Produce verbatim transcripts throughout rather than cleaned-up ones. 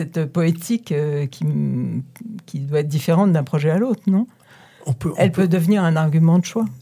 Cette poétique euh, qui, qui doit être différente d'un projet à l'autre, non ? on peut, on Elle peut, peut devenir un argument de choix.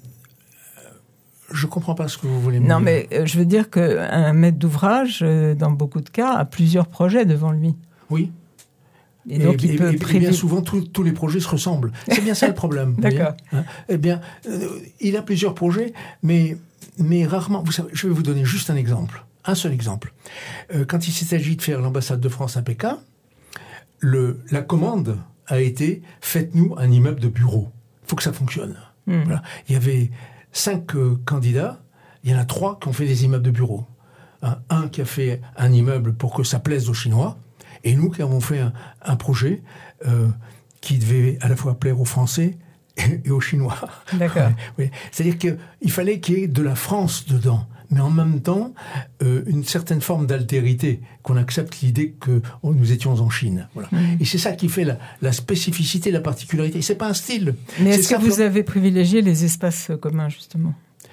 Je ne comprends pas ce que vous voulez me dire. Non, dire. mais je veux dire qu'un maître d'ouvrage, euh, dans beaucoup de cas, a plusieurs projets devant lui. Oui. Et donc, et, il peut et, prévu... et bien souvent, tous, tous les projets se ressemblent. C'est bien ça le problème. D'accord. Hein, eh bien, euh, il a plusieurs projets, mais, mais rarement... Vous savez, je vais vous donner juste un exemple. Un seul exemple. Euh, quand il s'agit de faire l'ambassade de France à Pékin, le, la commande a été « Faites-nous un immeuble de bureau ». Il faut que ça fonctionne. Mmh. Voilà. Il y avait cinq euh, candidats. Il y en a trois qui ont fait des immeubles de bureau. Un, un qui a fait un immeuble pour que ça plaise aux Chinois. Et nous qui avons fait un, un projet euh, qui devait à la fois plaire aux Français et, et aux Chinois. D'accord. Oui. C'est-à-dire qu'il fallait qu'il y ait de la France dedans, mais en même temps euh, une certaine forme d'altérité, qu'on accepte l'idée que oh, nous étions en Chine. Voilà. Mmh. Et c'est ça qui fait la, la spécificité, la particularité. C'est pas un style. Mais est-ce c'est que vous avez privilégié les espaces communs, justement ?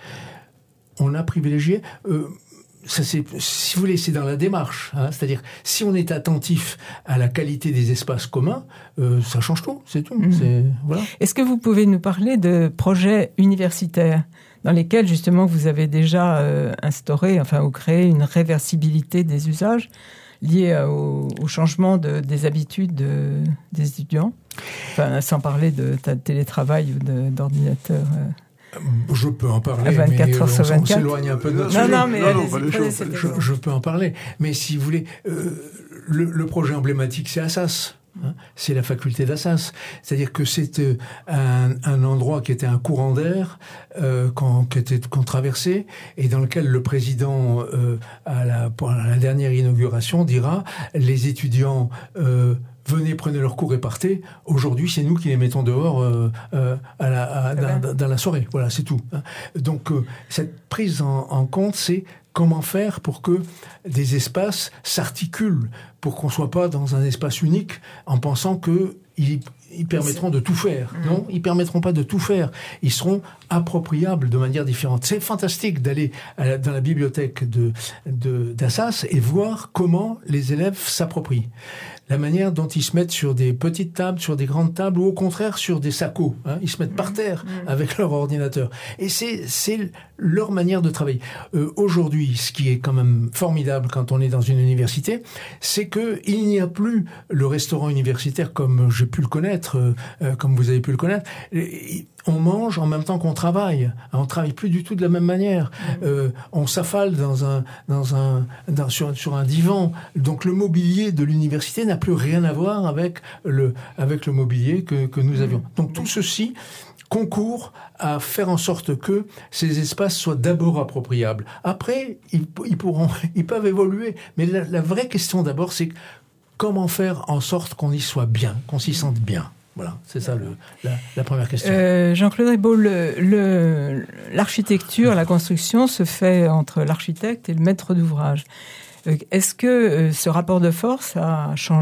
On a privilégié... Euh, Ça, c'est, si vous voulez, c'est dans la démarche. Hein, c'est-à-dire, si on est attentif à la qualité des espaces communs, euh, ça change tout, c'est tout. Mmh. C'est, voilà. Est-ce que vous pouvez nous parler de projets universitaires dans lesquels, justement, vous avez déjà euh, instauré, enfin, ou créé une réversibilité des usages liés euh, au, au changement de, des habitudes de, des étudiants, enfin, sans parler de, de télétravail ou de, d'ordinateur euh. Je peux en parler, vingt-quatre mais heures sur vingt-quatre. on s'éloigne un peu de notre non, sujet. Non, mais non, non, pas les choses, je, je peux en parler. Mais si vous voulez, euh, le, le projet emblématique, c'est Assas. Hein, c'est la faculté d'Assas. C'est-à-dire que c'est euh, un, un endroit qui était un courant d'air euh, qu'on, qui était, qu'on traversait et dans lequel le président, euh, à, la, pour la dernière inauguration, dira « Les étudiants... Euh, venez, prenez leur cours et partez. Aujourd'hui, c'est nous qui les mettons dehors euh, euh, à la, à, dans, dans la soirée. Voilà, c'est tout. Donc, euh, cette prise en, en compte, c'est comment faire pour que des espaces s'articulent, pour qu'on soit pas dans un espace unique en pensant que ils, ils permettront de tout faire. Mmh. Non, ils permettront pas de tout faire. Ils seront appropriables de manière différente. C'est fantastique d'aller à la, dans la bibliothèque de, de, d'Assas et voir comment les élèves s'approprient. La manière dont ils se mettent sur des petites tables, sur des grandes tables, ou au contraire sur des sacos. Hein. Ils se mettent par terre mmh. avec leur ordinateur. Et c'est, c'est leur manière de travailler. Euh, aujourd'hui, ce qui est quand même formidable quand on est dans une université, c'est que il n'y a plus le restaurant universitaire comme j'ai pu le connaître, euh, comme vous avez pu le connaître. Et, on mange en même temps qu'on travaille. On travaille plus du tout de la même manière. Mmh. Euh, on s'affale dans un, dans un, dans, sur, sur un divan. Donc le mobilier de l'université n'a plus rien à voir avec le, avec le mobilier que, que nous avions. Donc tout ceci concourt à faire en sorte que ces espaces soient d'abord appropriables. Après, ils, ils pourront, ils peuvent évoluer. Mais la, la vraie question d'abord, c'est comment faire en sorte qu'on y soit bien, qu'on s'y sente bien. Voilà, c'est ça le, la, la première question. Euh, Jean-Claude Ribault, le, le, l'architecture, la construction se fait entre l'architecte et le maître d'ouvrage. Euh, est-ce que euh, ce rapport de force a changé ?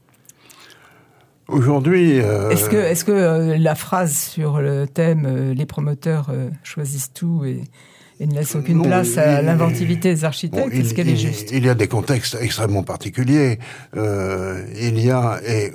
Aujourd'hui... Euh... Est-ce que, est-ce que euh, la phrase sur le thème euh, « les promoteurs euh, choisissent tout » et, et ne laissent aucune non, place à il, l'inventivité des architectes, bon, est-ce il, qu'elle est juste ? Il y a des contextes extrêmement particuliers. Euh, il y a... Et,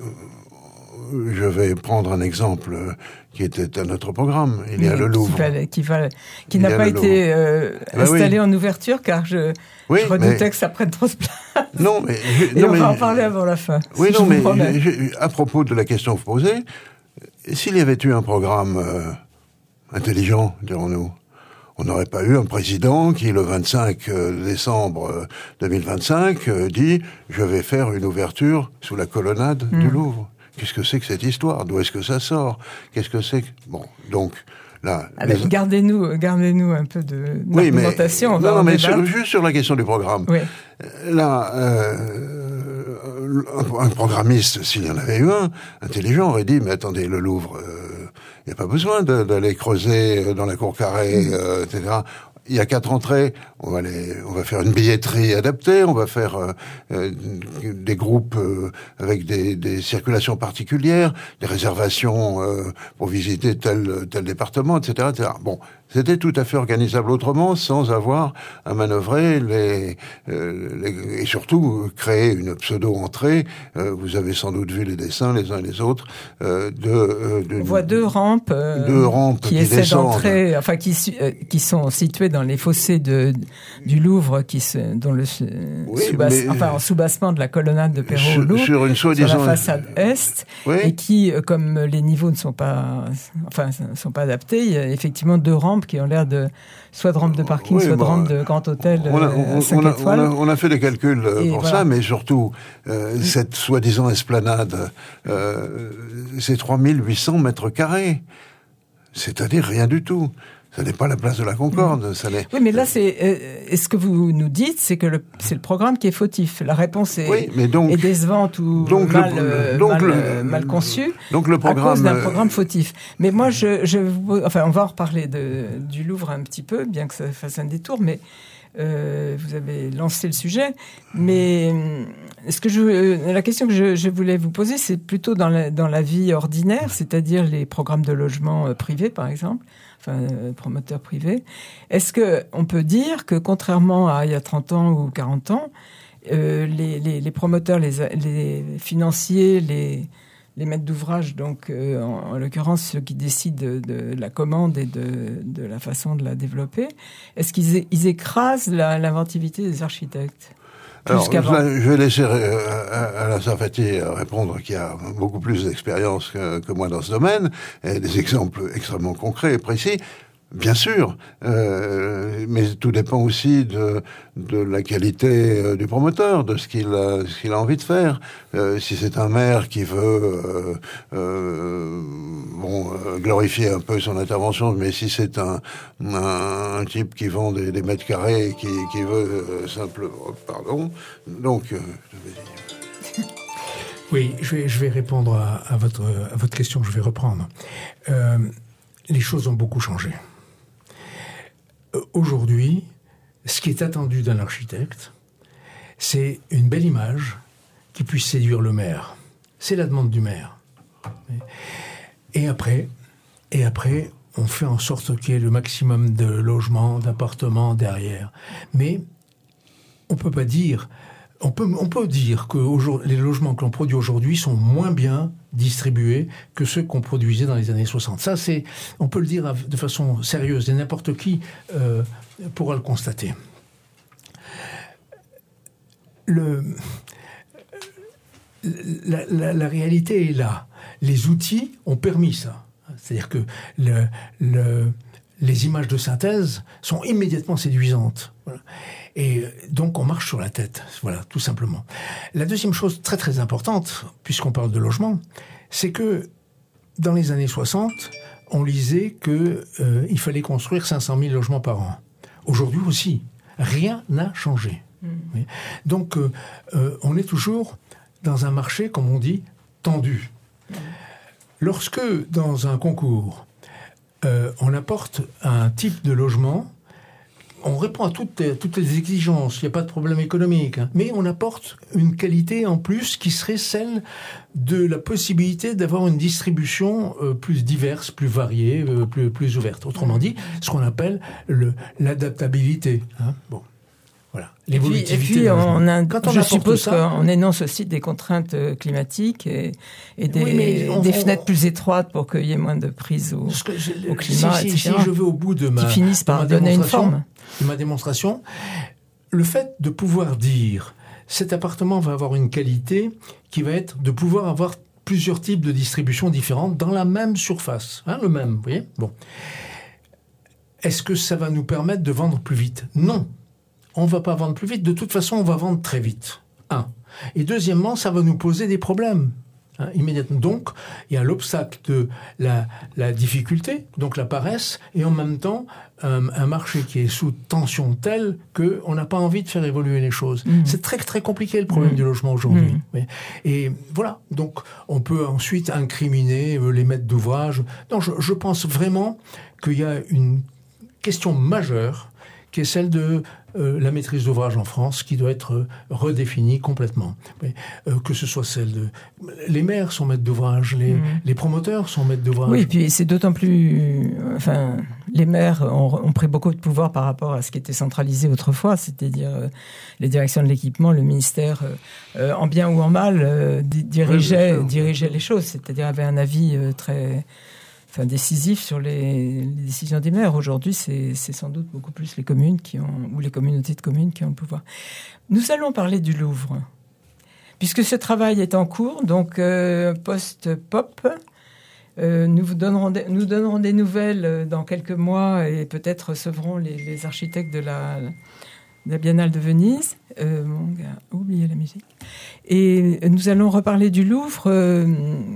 je vais prendre un exemple qui était à notre programme. Il y a oui, le Louvre. Qui, va, qui, va, qui n'a pas été euh, ben installé oui. en ouverture, car je, oui, je redoutais mais... que ça prenne trop de place. Non, mais... Je, Et non, on mais, va en parler avant la fin. Oui, si non, mais je, je, à propos de la question que vous posez, s'il y avait eu un programme euh, intelligent, dirons-nous, on n'aurait pas eu un président qui, le vingt-cinq décembre deux mille vingt-cinq, euh, dit « Je vais faire une ouverture sous la colonnade mmh. du Louvre ». Qu'est-ce que c'est que cette histoire ? D'où est-ce que ça sort ? Qu'est-ce que c'est que... Bon, donc, là... Alors, les... gardez-nous, gardez-nous un peu de oui, d'argumentation. Mais... Non, non, mais sur, juste sur la question du programme. Oui. Là, euh, un, un programmiste, s'il y en avait eu un, intelligent, aurait dit, mais attendez, le Louvre, il euh, n'y a pas besoin de, d'aller creuser dans la cour carrée, euh, et cetera. il y a quatre entrées, on va les, on va faire une billetterie adaptée, on va faire euh, euh, des groupes euh, avec des, des circulations particulières, des réservations euh, pour visiter tel tel département, et cetera, et cetera. Bon, c'était tout à fait organisable autrement, sans avoir à manœuvrer les, euh, les et surtout créer une pseudo-entrée. Euh, vous avez sans doute vu les dessins les uns et les autres euh, de. Euh, de on voit deux rampes, euh, deux rampes qui, qui essaient descendent. d'entrer, enfin qui euh, qui sont situées dans les fossés de du Louvre, qui se, dont le oui, sous-basse, mais, enfin en soubassement de la colonnade de Perrault-Louvre, sur, sur, une sur la façade est, oui. et qui, comme les niveaux ne sont pas, enfin sont pas adaptés, il y a effectivement deux rampes qui ont l'air de soit de rampe de parking, oui, soit bon, de rampe de grand hôtel on a, on, à cinq on a, étoiles. On a, on a fait des calculs et pour voilà. ça, mais surtout euh, cette soi-disant esplanade, euh, c'est trois mille huit cents mètres carrés, c'est-à-dire rien du tout. Ça n'est pas la place de la Concorde. Ça n'est... Oui, mais là, c'est euh, ce que vous nous dites, c'est que le, c'est le programme qui est fautif. La réponse est, oui, mais donc, est décevante ou donc mal, le, donc mal, le, mal conçue donc le programme, à cause d'un programme fautif. Mais moi, je, je, enfin, on va en reparler de, du Louvre un petit peu, bien que ça fasse un détour, mais euh, vous avez lancé le sujet. Mais ce que je, la question que je, je voulais vous poser, c'est plutôt dans la, dans la vie ordinaire, c'est-à-dire les programmes de logement privés, par exemple. Enfin, euh, promoteurs privés. Est-ce que on peut dire que, contrairement à il y a trente ans ou quarante ans, euh, les, les, les promoteurs, les, les financiers, les, les maîtres d'ouvrage, donc euh, en, en l'occurrence ceux qui décident de, de la commande et de, de la façon de la développer, est-ce qu'ils é, ils écrasent la, l'inventivité des architectes ? Alors, je vais laisser euh, Alain Sarfati répondre, qui a beaucoup plus d'expérience que, que moi dans ce domaine, et des exemples extrêmement concrets et précis. Bien sûr, euh, mais tout dépend aussi de, de la qualité euh, du promoteur, de ce qu'il a, ce qu'il a envie de faire. Euh, si c'est un maire qui veut euh, euh, bon, euh, glorifier un peu son intervention, mais si c'est un, un, un type qui vend des, des mètres carrés et qui, qui veut euh, simplement... Pardon. Donc... Euh, je vais... Oui, je vais, je vais répondre à, à, votre, à votre question que je vais reprendre. Euh, les choses ont beaucoup changé. Aujourd'hui, ce qui est attendu d'un architecte, c'est une belle image qui puisse séduire le maire. C'est la demande du maire. Et après, et après, on fait en sorte qu'il y ait le maximum de logements, d'appartements derrière. Mais on peut pas dire, on peut, on peut dire que les logements que l'on produit aujourd'hui sont moins bien distribués que ceux qu'on produisait dans les années soixante. Ça, c'est, on peut le dire de façon sérieuse, et n'importe qui euh, pourra le constater. Le, la, la, la réalité est là. Les outils ont permis ça. C'est-à-dire que le, le, les images de synthèse sont immédiatement séduisantes. Voilà. Et donc, on marche sur la tête. Voilà, tout simplement. La deuxième chose très très importante, puisqu'on parle de logement, c'est que dans les années soixante, on lisait qu'il euh, fallait construire cinq cent mille logements par an. Aujourd'hui aussi, rien n'a changé. Mmh. Oui. Donc, euh, euh, on est toujours dans un marché, comme on dit, tendu. Mmh. Lorsque, dans un concours, euh, on apporte un type de logement, on répond à toutes, toutes les exigences, il n'y a pas de problème économique, hein, mais on apporte une qualité en plus qui serait celle de la possibilité d'avoir une distribution euh, plus diverse, plus variée, euh, plus, plus ouverte. Autrement dit, ce qu'on appelle le, l'adaptabilité. Hein. Bon. Voilà. L'évolutivité. Et puis, et puis on a, Quand on je suppose ça, qu'on énonce aussi des contraintes climatiques et, et des, oui, on, des on, fenêtres on, plus étroites pour qu'il y ait moins de prise au, je, au climat, si, et cetera. Si je vais au bout de ma, qui finissent par donner une forme. De ma démonstration, le fait de pouvoir dire cet appartement va avoir une qualité qui va être de pouvoir avoir plusieurs types de distributions différentes dans la même surface, hein, le même, vous voyez. Bon, est-ce que ça va nous permettre de vendre plus vite ? Non. On ne va pas vendre plus vite. De toute façon, on va vendre très vite. Un. Et deuxièmement, ça va nous poser des problèmes. Hein, immédiatement. Donc, il y a l'obstacle de la, la difficulté, donc la paresse, et en même temps, un, un marché qui est sous tension telle qu'on n'a pas envie de faire évoluer les choses. Mmh. C'est très, très compliqué, le problème mmh. du logement aujourd'hui. Mmh. Oui. Et voilà. Donc, on peut ensuite incriminer les maîtres d'ouvrage. Non, je, je pense vraiment qu'il y a une question majeure qui est celle de euh, la maîtrise d'ouvrage en France, qui doit être euh, redéfinie complètement. Mais, euh, que ce soit celle de... Les maires sont maîtres d'ouvrage, les, mmh. les promoteurs sont maîtres d'ouvrage. Oui, puis c'est d'autant plus... Enfin, les maires ont, ont pris beaucoup de pouvoir par rapport à ce qui était centralisé autrefois, c'est-à-dire euh, les directions de l'équipement, le ministère, euh, en bien ou en mal, euh, dirigeait, oui, dirigeait les choses, c'est-à-dire avait un avis euh, très... Enfin, décisif sur les, les décisions des maires. Aujourd'hui, c'est, c'est sans doute beaucoup plus les communes qui ont, ou les communautés de communes qui ont le pouvoir. Nous allons parler du Louvre, puisque ce travail est en cours, donc euh, post-pop. Euh, nous vous donnerons des, nous donnerons des nouvelles dans quelques mois et peut-être recevrons les, les architectes de la, de la Biennale de Venise. Euh, mon gars, oubliez la musique. Et nous allons reparler du Louvre, euh,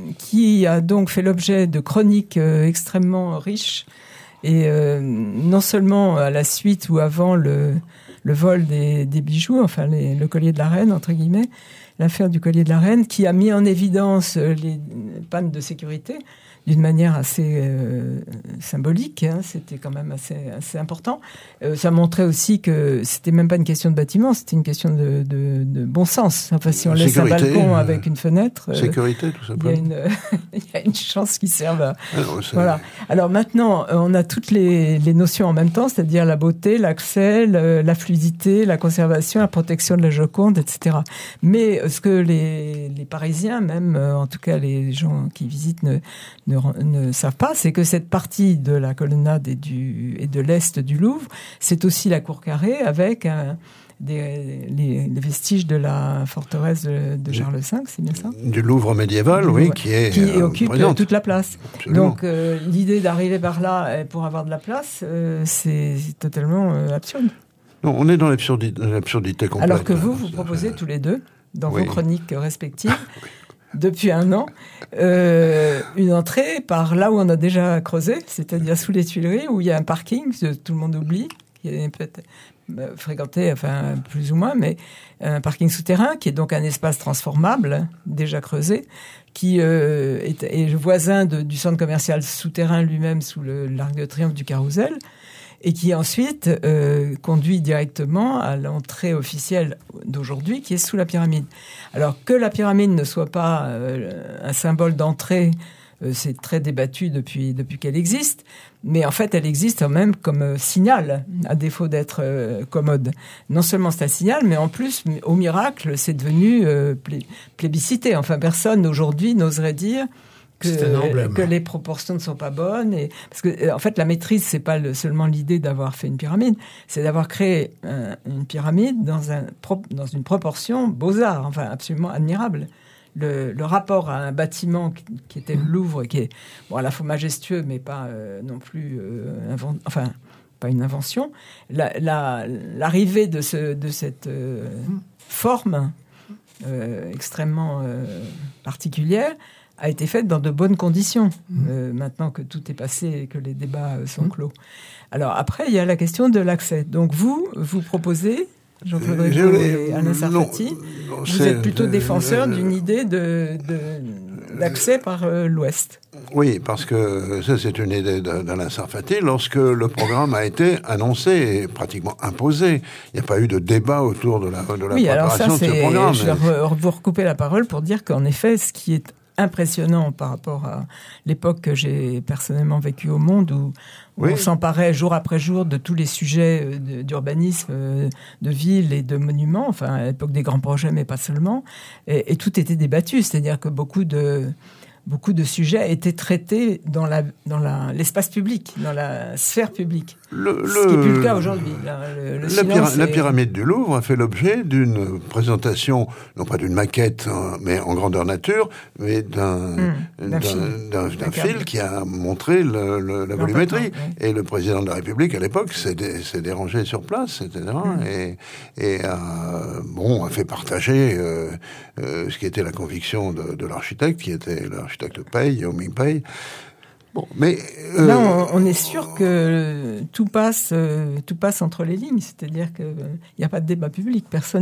qui a donc fait l'objet de chroniques euh, extrêmement riches, et euh, non seulement à la suite ou avant le, le vol des, des bijoux, enfin les, le collier de la reine, entre guillemets, l'affaire du collier de la reine, qui a mis en évidence les pannes de sécurité d'une manière assez euh, symbolique, hein, c'était quand même assez, assez important. Euh, ça montrait aussi que c'était même pas une question de bâtiment, c'était une question de, de, de bon sens. Enfin, si on laisse sécurité, un balcon euh, avec une fenêtre, sécurité, euh, tout simplement. Il y, y a une chance qu'ils servent à... Alors, voilà. Alors maintenant, on a toutes les, les notions en même temps, c'est-à-dire la beauté, l'accès, le, la fluidité, la conservation, la protection de la Joconde, et cetera. Mais ce que les, les Parisiens, même, en tout cas les gens qui visitent, ne, ne ne savent pas, c'est que cette partie de la colonnade et, du, et de l'est du Louvre, c'est aussi la cour carrée avec un, des, les, les vestiges de la forteresse de, de Charles cinq, c'est bien ça ? Du Louvre médiéval, du oui, Louvre, qui est qui euh, occupe présente. toute la place. Absolument. Donc euh, l'idée d'arriver par là pour avoir de la place, euh, c'est, c'est totalement euh, absurde. Non, on est dans l'absurdité, l'absurdité complète. Alors que vous, vous proposez tous les deux, dans oui. vos chroniques respectives, oui. depuis un an, euh, une entrée par là où on a déjà creusé, c'est-à-dire sous les Tuileries, où il y a un parking, que tout le monde oublie, qui est peut-être fréquenté, enfin plus ou moins, mais un parking souterrain, qui est donc un espace transformable, déjà creusé, qui euh, est, est voisin de, du centre commercial souterrain lui-même, sous le, l'Arc de Triomphe du Carrousel, et qui ensuite euh, conduit directement à l'entrée officielle d'aujourd'hui, qui est sous la pyramide. Alors que la pyramide ne soit pas euh, un symbole d'entrée, euh, c'est très débattu depuis, depuis qu'elle existe, mais en fait elle existe quand même comme euh, signal, à défaut d'être euh, commode. Non seulement c'est un signal, mais en plus, au miracle, c'est devenu euh, plé- plébiscité. Enfin, personne aujourd'hui n'oserait dire Que, que les proportions ne sont pas bonnes, et parce que en fait la maîtrise, c'est pas le, seulement l'idée d'avoir fait une pyramide, c'est d'avoir créé un, une pyramide dans un dans une proportion Beaux-Arts, enfin absolument admirable. Le, le rapport à un bâtiment qui, qui était le Louvre, qui est bon à la fois majestueux mais pas euh, non plus euh, invent, enfin pas une invention. La, la, l'arrivée de ce de cette euh, forme euh, extrêmement euh, particulière a été faite dans de bonnes conditions, mmh. euh, maintenant que tout est passé et que les débats euh, sont mmh. clos. Alors après, il y a la question de l'accès. Donc vous, vous proposez, Jean-Claude Rigaud et Alain Sarfati, vous c'est, êtes plutôt défenseur euh, d'une idée de, de, d'accès par euh, l'Ouest. Oui, parce que ça, c'est une idée d'Alain Sarfati. Lorsque le programme a été annoncé et pratiquement imposé, il n'y a pas eu de débat autour de la, de la oui, préparation alors ça, de ce programme. Je vais vous recouper la parole pour dire qu'en effet, ce qui est impressionnant par rapport à l'époque que j'ai personnellement vécue au Monde, où, où oui. on s'emparait jour après jour de tous les sujets de, d'urbanisme, de villes et de monuments, enfin à l'époque des grands projets, mais pas seulement, et, et tout était débattu, c'est-à-dire que beaucoup de beaucoup de sujets étaient traités dans la dans la l'espace public, dans la sphère publique. Le, ce qui n'est plus le cas aujourd'hui. Là, le, le la, pyra- est... la pyramide du Louvre a fait l'objet d'une présentation, non pas d'une maquette, hein, mais en grandeur nature, mais d'un, mmh, d'un, d'un, fil, d'un, d'un fil qui a montré le, le, la volumétrie. Oui. Et le président de la République, à l'époque, s'est, dé, s'est dérangé sur place, et cetera. Mmh. Et, et a, bon, a fait partager euh, euh, ce qui était la conviction de, de l'architecte, qui était l'architecte Pei, Yao Ming-Pei. Bon, mais euh... là, on, on est sûr que tout passe, euh, tout passe entre les lignes. C'est-à-dire qu'il n'y a pas de débat public. Personne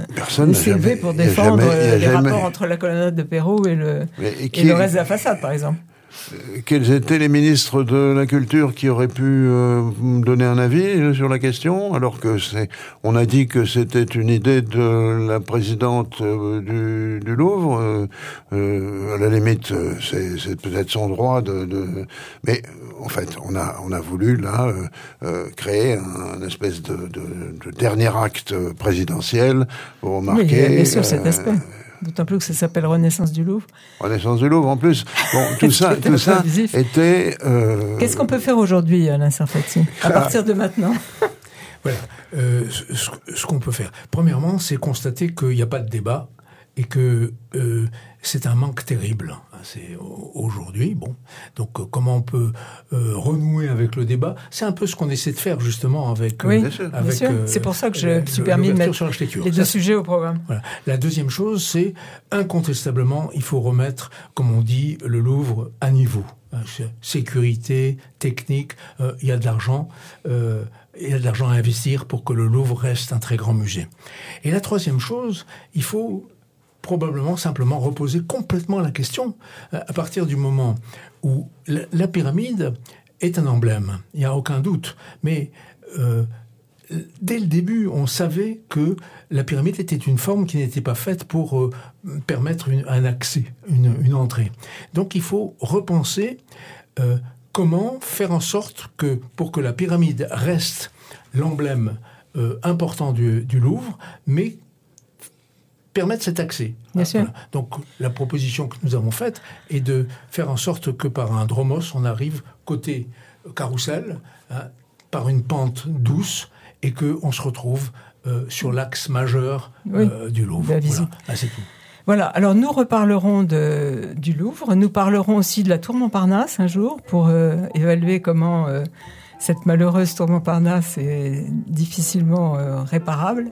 ne s'est levé pour défendre jamais, les jamais... rapports entre la colonnade de Perrault et le, et, et, et le reste de la façade, par exemple. quels étaient les ministres de la Culture qui auraient pu euh, donner un avis sur la question, alors que c'est, on a dit que c'était une idée de la présidente euh, du, du Louvre. Euh, euh, à la limite, c'est, c'est peut-être son droit de, de... Mais en fait, on a, on a voulu là euh, euh, créer un, un espèce de, de, de dernier acte présidentiel pour marquer. Oui, bien sûr, cet euh, aspect. D'autant plus que ça s'appelle Renaissance du Louvre. Renaissance du Louvre, en plus. Bon, tout ça, tout ça était... Euh... Qu'est-ce qu'on peut faire aujourd'hui, Alain Serfati, à partir de maintenant? Voilà. Euh, ce, ce qu'on peut faire, premièrement, c'est constater qu'il n'y a pas de débat et que euh, c'est un manque terrible. C'est aujourd'hui, bon. Donc, euh, comment on peut euh, renouer avec le débat? C'est un peu ce qu'on essaie de faire justement avec. Oui, euh, bien avec, sûr. Euh, c'est pour ça que je me suis permis de mettre les deux ça, sujets au programme. Voilà. La deuxième chose, c'est incontestablement, il faut remettre, comme on dit, le Louvre à niveau. Sécurité, technique, euh, il y a de l'argent. Euh, Il y a de l'argent à investir pour que le Louvre reste un très grand musée. Et la troisième chose, il faut probablement simplement reposer complètement la question à partir du moment où la, la pyramide est un emblème, il n'y a aucun doute. Mais euh, dès le début, on savait que la pyramide était une forme qui n'était pas faite pour euh, permettre une, un accès, une, une entrée. Donc il faut repenser euh, comment faire en sorte que, pour que la pyramide reste l'emblème euh, important du, du Louvre, mais permettre cet accès. Bien sûr. Voilà. Donc la proposition que nous avons faite est de faire en sorte que par un dromos, on arrive côté carrousel, hein, par une pente douce, et qu'on se retrouve euh, sur l'axe majeur oui, euh, du Louvre. Voilà. Ah, c'est tout. Voilà, alors nous reparlerons de, du Louvre, nous parlerons aussi de la tour Montparnasse un jour pour euh, évaluer comment euh, cette malheureuse tour Montparnasse est difficilement euh, réparable.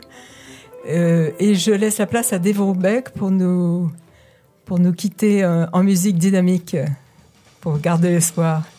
Euh, et je laisse la place à Dave Brubeck pour nous, pour nous quitter euh, en musique dynamique, pour garder l'espoir.